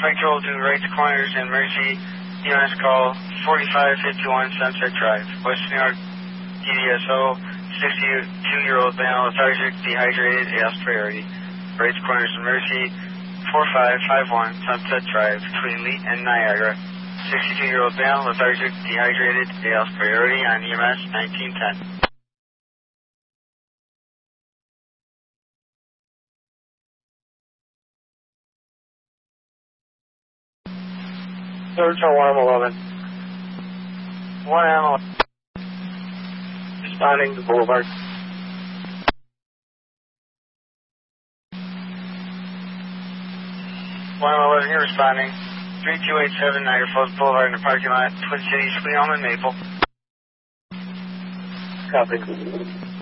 Control to Wright's Corners and Mercy, EMS call 4551 Sunset Drive, West New York, DDSO, 62-year-old male, lethargic, dehydrated, ALS priority. Wright's Corners and Mercy, 4551 Sunset Drive, between Lee and Niagara. 62-year-old male, lethargic, dehydrated, ALS priority on EMS 1910. Search on 1M11. 1M11. Responding to Boulevard. 1M11, you're responding. 3287 Niagara Falls Boulevard in the parking lot, Twin Cities, Fleelum and Maple. Copy.